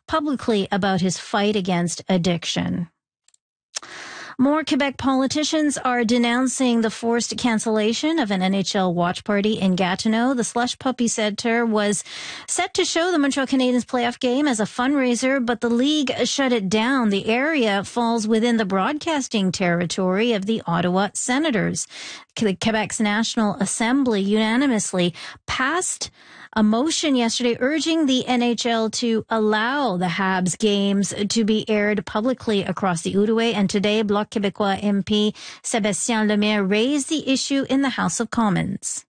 publicly about his fight against addiction. More Quebec politicians are denouncing the forced cancellation of an NHL watch party in Gatineau. The Slush Puppy Center was set to show the Montreal Canadiens playoff game as a fundraiser, but the league shut it down. The area falls within the broadcasting territory of the Ottawa Senators. Quebec's National Assembly unanimously passed a motion yesterday urging the NHL to allow the Habs games to be aired publicly across the Outaouais. And today, Bloc Québécois MP Sébastien Lemire raised the issue in the House of Commons.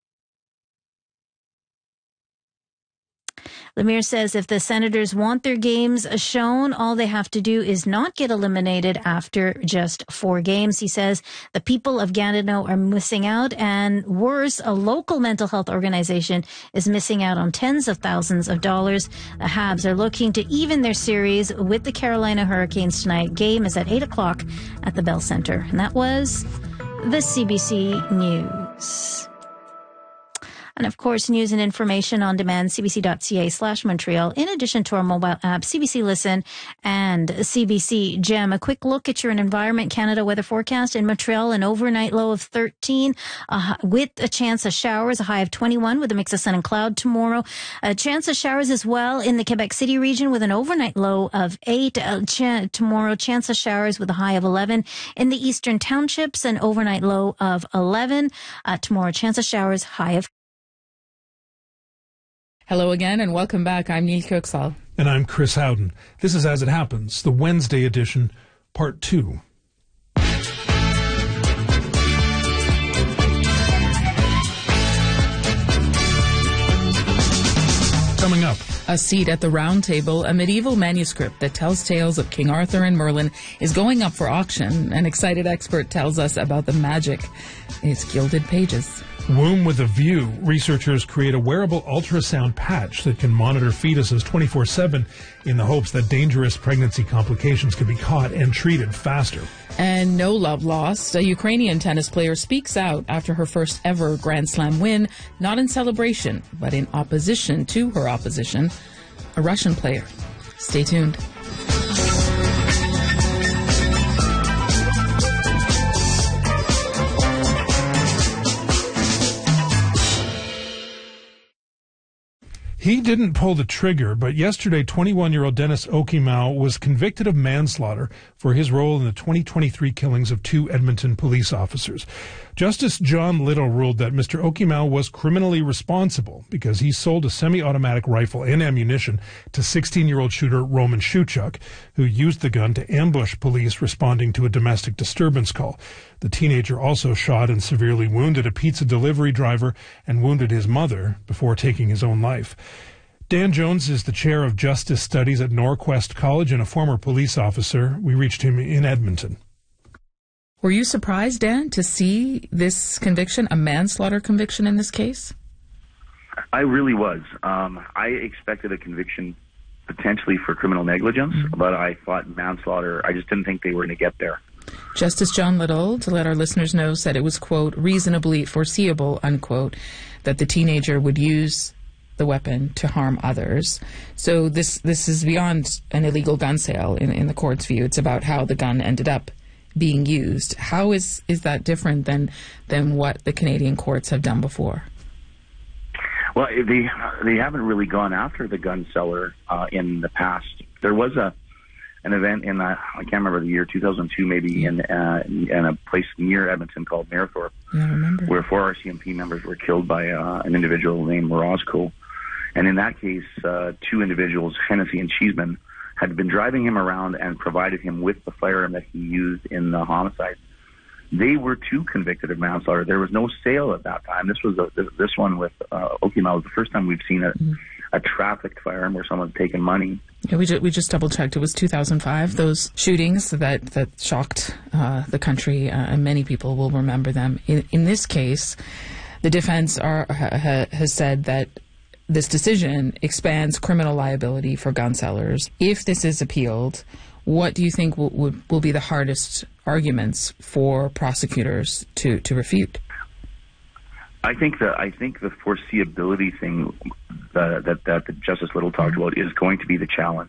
Lemire says if the Senators want their games shown, all they have to do is not get eliminated after just 4 games. He says the people of Gatineau are missing out, and worse, a local mental health organization is missing out on tens of thousands of dollars. The Habs are looking to even their series with the Carolina Hurricanes tonight. Game is at 8 o'clock at the Bell Center. And that was the CBC News. And of course, news and information on demand, cbc.ca/Montreal, in addition to our mobile app, CBC Listen and CBC Gem. A quick look at your Environment Canada weather forecast. In Montreal, an overnight low of 13 with a chance of showers, a high of 21 with a mix of sun and cloud tomorrow. A chance of showers as well in the Quebec City region with an overnight low of 8. Tomorrow, chance of showers with a high of 11. In the eastern townships, an overnight low of 11. Tomorrow, chance of showers, high of. Hello again and welcome back. I'm Neil Kirksall. And I'm Chris Howden. This is As It Happens, the Wednesday edition, Part 2. Coming up. A seat at the round table, a medieval manuscript that tells tales of King Arthur and Merlin is going up for auction. An excited expert tells us about the magic in its gilded pages. Womb with a View. Researchers create a wearable ultrasound patch that can monitor fetuses 24/7 in the hopes that dangerous pregnancy complications can be caught and treated faster. And no love lost. A Ukrainian tennis player speaks out after her first ever Grand Slam win, not in celebration, but in opposition to her opposition, a Russian player. Stay tuned. He didn't pull the trigger, but yesterday 21-year-old Dennis Okimau was convicted of manslaughter for his role in the 2023 killings of 2 Edmonton police officers. Justice John Little ruled that Mr. Okimau was criminally responsible because he sold a semi-automatic rifle and ammunition to 16-year-old shooter Roman Shuchuk, who used the gun to ambush police responding to a domestic disturbance call. The teenager also shot and severely wounded a pizza delivery driver and wounded his mother before taking his own life. Dan Jones is the chair of Justice Studies at Norquest College and a former police officer. We reached him in Edmonton. Were you surprised, Dan, to see this conviction, a manslaughter conviction in this case? I really was. I expected a conviction potentially for criminal negligence, but I thought manslaughter, I just didn't think they were going to get there. Justice John Little, to let our listeners know, said it was, quote, reasonably foreseeable, unquote, that the teenager would use the weapon to harm others. So this is beyond an illegal gun sale in the court's view. It's about how the gun ended up being used. How is that different than what the Canadian courts have done before? Well, they haven't really gone after the gun seller in the past. There was an event in I can't remember the year, 2002 maybe, in a place near Edmonton called Mayerthorpe, where 4 RCMP members were killed by an individual named Morozko. And in that case, 2 individuals, Hennessy and Cheeseman, had been driving him around and provided him with the firearm that he used in the homicide. They were too convicted of manslaughter. There was no sale at that time. This was this one with Okimau was the first time we've seen a trafficked firearm where someone's taken money. Yeah, we just double checked. It was 2005. Those shootings that shocked the country, and many people will remember them. In this case, the defense has said that this decision expands criminal liability for gun sellers. If this is appealed, what do you think will be the hardest arguments for prosecutors to refute? I think the foreseeability thing that Justice Little talked about is going to be the challenge.